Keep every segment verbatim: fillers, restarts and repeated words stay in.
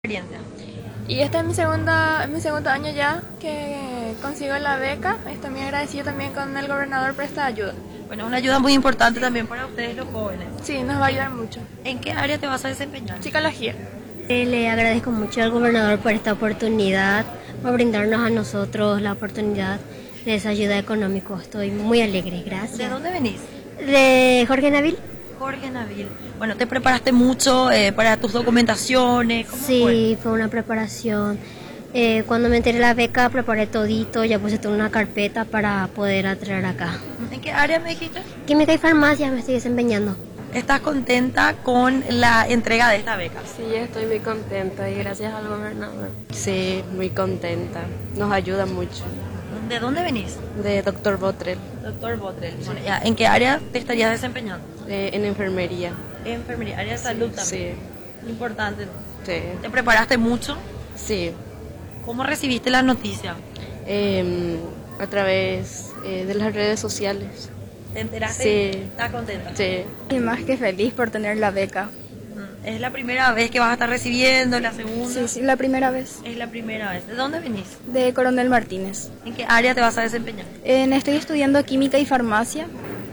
experiencia? Y este es mi segunda, mi segundo año ya que consigo la beca. Estoy muy agradecido también con el gobernador por esta ayuda. Bueno, una ayuda muy importante también para ustedes los jóvenes. Sí, nos va a ayudar mucho. ¿En qué área te vas a desempeñar? Psicología. Eh, Le agradezco mucho al gobernador por esta oportunidad, por brindarnos a nosotros la oportunidad de esa ayuda económica. Estoy muy alegre, gracias. ¿De dónde venís? De Jorge Nabil. Jorge Nabil. Bueno, ¿te preparaste mucho eh, para tus documentaciones? ¿Cómo Sí, fue? fue una preparación. Eh, cuando me enteré de la beca, preparé todito, ya puse toda una carpeta para poder atraer acá. ¿En qué área me dijiste? Química y farmacia me estoy desempeñando. ¿Estás contenta con la entrega de esta beca? Sí, estoy muy contenta y gracias al gobernador. Sí, muy contenta. Nos ayuda mucho. ¿De dónde venís? De doctor Botrel, Doctor Botrel. Bueno, ya, ¿en qué área te estarías desempeñando? eh, en enfermería. Enfermería, área de salud también. Sí, Importante. sí, ¿Te preparaste mucho? sí. ¿Cómo recibiste la noticia? Eh, a través eh, de las redes sociales. ¿Te enteraste? Sí. ¿Estás contenta? Sí, Y más que feliz por tener la beca. Mm, ¿Es la primera vez que vas a estar recibiendo? ¿La segunda? Sí, sí, la primera vez. Es la primera vez. ¿De dónde venís? De Coronel Martínez. ¿En qué área te vas a desempeñar? En- estoy estudiando química y farmacia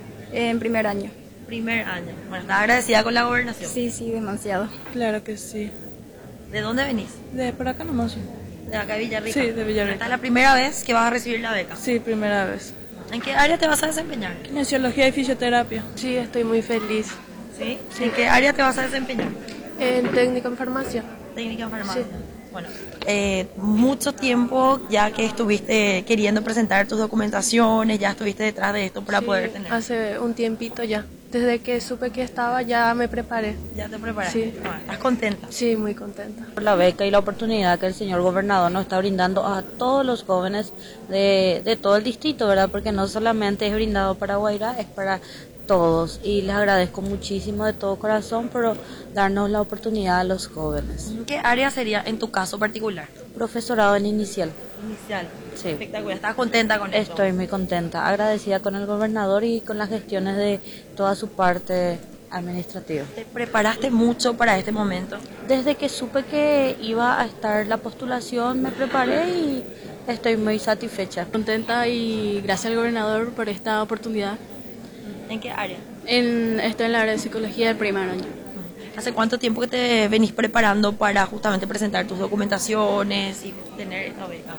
en primer año. Primer año. Bueno, ¿estás agradecida con la gobernación? Sí, sí, demasiado. Claro que sí. ¿De dónde venís? De por acá nomás. De acá de Villarrica. Sí, de Villarrica. ¿Esta es la primera vez que vas a recibir la beca? Sí, primera vez. ¿En qué área te vas a desempeñar? Kinesiología y fisioterapia. sí, estoy muy feliz. ¿Sí? ¿En qué área te vas a desempeñar? En técnica en farmacia. Técnica en farmacia. Bueno, eh, mucho tiempo ya que estuviste queriendo presentar tus documentaciones, ya estuviste detrás de esto para Sí, poder tener. hace un tiempito ya. Desde que supe que estaba ya me preparé. Ya te preparaste. Sí. Bueno, ¿estás contenta? Sí, muy contenta. Por la beca y la oportunidad que el señor gobernador nos está brindando a todos los jóvenes de, de todo el distrito, ¿verdad? Porque no solamente es brindado para Guairá, es para todos. Y les agradezco muchísimo de todo corazón por darnos la oportunidad a los jóvenes. ¿En qué área sería en tu caso particular? Profesorado en inicial. Inicial. Sí. Espectacular. ¿Estás contenta con esto? Estoy muy contenta, agradecida con el gobernador y con las gestiones de toda su parte administrativa. ¿Te preparaste mucho para este momento? Desde que supe que iba a estar la postulación, me preparé y estoy muy satisfecha. Contenta y gracias al gobernador por esta oportunidad. ¿En qué área? En, estoy en la área de psicología del primer año. ¿Hace cuánto tiempo que te venís preparando para justamente presentar tus documentaciones y tener esta beca?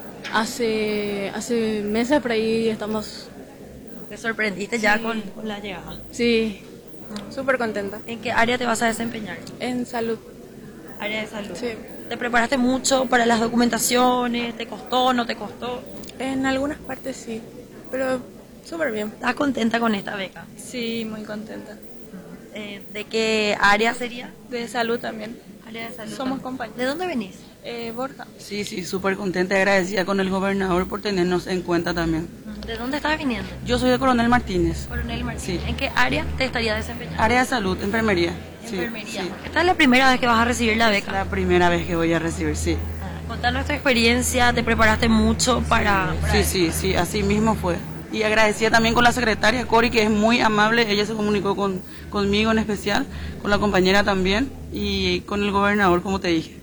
Hace, hace meses por ahí estamos, ¿Te sorprendiste ya con, con la llegada? sí, Súper contenta. ¿En qué área te vas a desempeñar? En salud. Área de salud. Sí. ¿Te preparaste mucho para las documentaciones? ¿Te costó, no te costó? En algunas partes sí, pero súper bien. ¿Estás contenta con esta beca? Sí, muy contenta. Eh, ¿De qué área sería? De salud también. Área de salud. Somos compañeros. ¿De dónde venís? Eh, Borja. Sí, sí, súper contenta y agradecida con el gobernador por tenernos en cuenta también. ¿De dónde estás viniendo? Yo soy de Coronel Martínez, Coronel Martínez. Sí. ¿En qué área te estaría desempeñando? área de salud, enfermería. Sí, Enfermería. sí. Esta es la primera vez que vas a recibir la beca. La primera vez que voy a recibir, sí. Ah, Contanos tu experiencia, te preparaste mucho para... para Sí, esto? sí, sí, así mismo fue. Y agradecida también con la secretaria Cori, que es muy amable, ella se comunicó con, conmigo en especial, con la compañera también y con el gobernador, como te dije.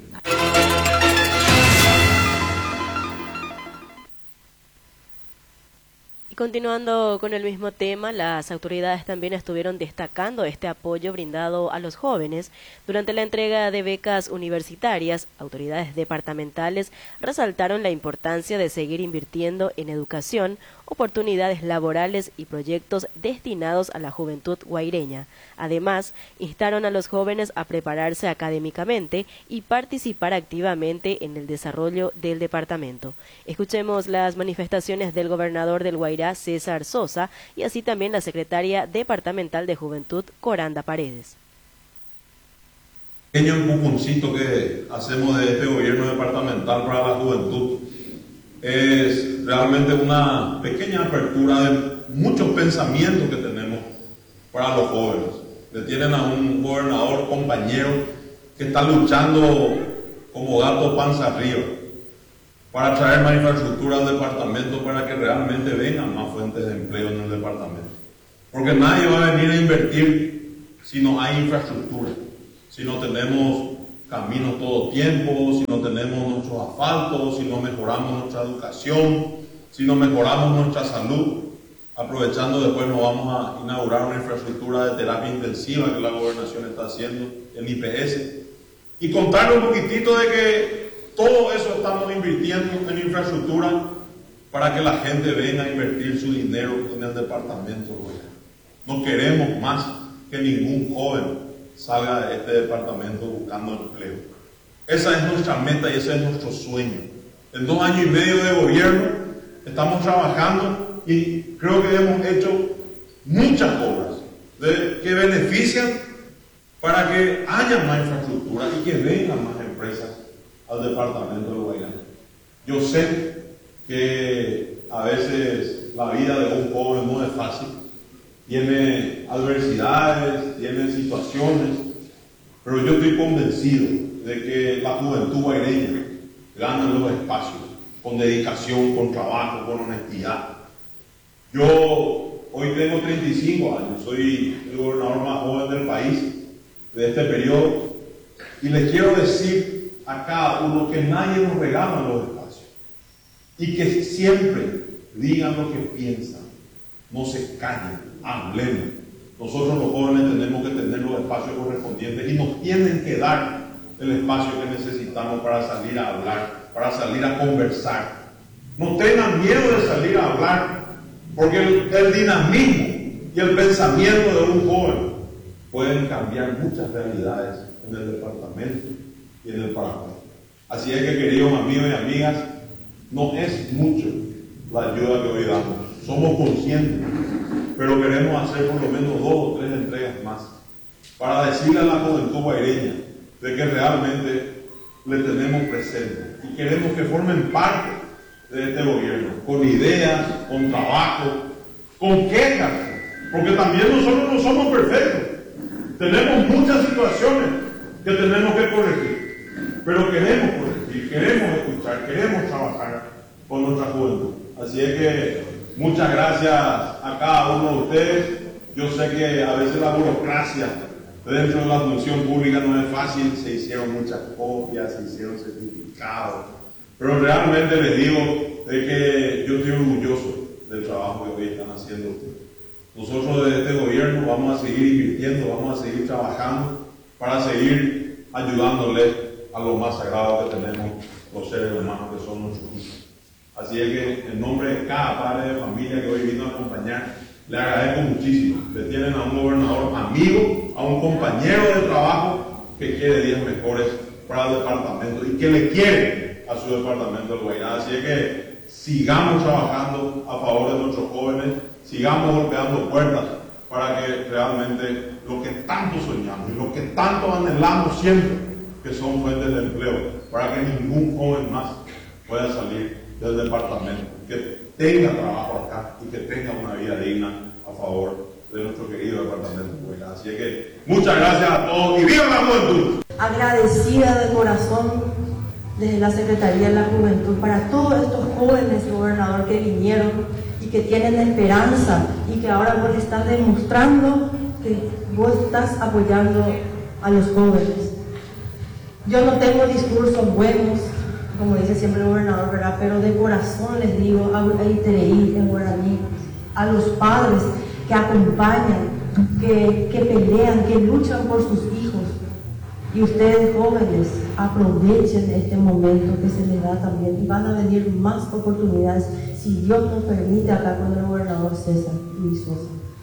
Continuando con el mismo tema, las autoridades también estuvieron destacando este apoyo brindado a los jóvenes durante la entrega de becas universitarias. Autoridades departamentales resaltaron la importancia de seguir invirtiendo en educación, oportunidades laborales y proyectos destinados a la juventud guaireña. Además, instaron a los jóvenes a prepararse académicamente y participar activamente en el desarrollo del departamento. Escuchemos las manifestaciones del gobernador del Guairá, César Sosa, y así también la secretaria departamental de Juventud, Coranda Paredes. Pequeño empujoncito que hacemos de este gobierno departamental para la juventud es realmente una pequeña apertura de muchos pensamientos que tenemos para los jóvenes. Le tienen a un gobernador compañero que está luchando como gato panza arriba para traer más infraestructura al departamento para que realmente vengan más fuentes de empleo en el departamento. Porque nadie va a venir a invertir si no hay infraestructura, si no tenemos caminos todo tiempo, si no tenemos nuestros asfaltos, si no mejoramos nuestra educación, si no mejoramos nuestra salud. Aprovechando, después nos vamos a inaugurar una infraestructura de terapia intensiva que la gobernación está haciendo, el I P S. Y contarle un poquitito de que todo eso estamos invirtiendo en infraestructura para que la gente venga a invertir su dinero en el departamento. No queremos más que ningún joven salga de este departamento buscando empleo. Esa es nuestra meta y ese es nuestro sueño. En dos años y medio de gobierno estamos trabajando y creo que hemos hecho muchas obras de, que benefician para que haya más infraestructura y que vengan más empresas al departamento de Guairá. Yo sé que a veces la vida de un joven no es fácil, tiene adversidades, tiene situaciones, pero yo estoy convencido de que la juventud guaireña gana los espacios con dedicación, con trabajo, con honestidad. Yo hoy tengo treinta y cinco años, soy el gobernador más joven del país de este periodo y les quiero decir a cada uno que nadie nos regala los espacios y que siempre digan lo que piensan, no se callen, hablemos. Nosotros los jóvenes tenemos que tener los espacios correspondientes y nos tienen que dar el espacio que necesitamos para salir a hablar, para salir a conversar. No tengan miedo de salir a hablar, porque el, el dinamismo y el pensamiento de un joven pueden cambiar muchas realidades en el departamento y en el Paraguay. Así es que, queridos amigos y amigas, no es mucho la ayuda que hoy damos. Somos conscientes, pero queremos hacer por lo menos dos o tres entregas más para decirle a la juventud guaireña de que realmente le tenemos presente y queremos que formen parte de este gobierno, con ideas, con trabajo, con quejas, porque también nosotros no somos perfectos. Tenemos muchas situaciones que tenemos que corregir, pero queremos corregir, queremos escuchar, queremos trabajar con nuestra juventud. Así es que muchas gracias a cada uno de ustedes. Yo sé que a veces la burocracia dentro de la función pública no es fácil, se hicieron muchas copias, se hicieron certificados, pero realmente les digo de que yo estoy orgulloso del trabajo que hoy están haciendo ustedes. Nosotros desde este gobierno vamos a seguir invirtiendo, vamos a seguir trabajando para seguir ayudándole a lo más sagrado que tenemos los seres humanos, que son nuestros hijos. Así es que en nombre de cada padre de familia que hoy vino a acompañar, le agradezco muchísimo. Le tienen a un gobernador amigo, a un compañero de trabajo que quiere días mejores para el departamento y que le quiere a su departamento de Guairá. Así es que sigamos trabajando a favor de nuestros jóvenes, sigamos golpeando puertas para que realmente lo que tanto soñamos y lo que tanto anhelamos siempre, que son fuentes de empleo, para que ningún joven más pueda salir del departamento, que tenga trabajo acá y que tenga una vida digna a favor de nuestro querido departamento de Guairá. Así que muchas gracias a todos y ¡viva la juventud! Agradecida de corazón desde la Secretaría de la Juventud para todos estos jóvenes, gobernador, que vinieron y que tienen esperanza y que ahora vos estás demostrando que vos estás apoyando a los jóvenes. Yo no tengo discursos buenos, como dice siempre el gobernador, ¿verdad? Pero de corazón les digo, en guaraní, a los padres que acompañan, que, que pelean, que luchan por sus hijos. Y ustedes jóvenes, aprovechen este momento que se les da también y van a venir más oportunidades si Dios nos permite acá con el gobernador César Luis Sosa.